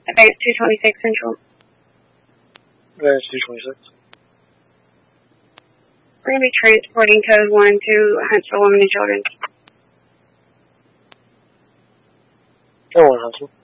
Advance 226 Central. Advance 226. We're going to be transporting code 1 to Huntsville Women and Children. Code 1, Huntsville.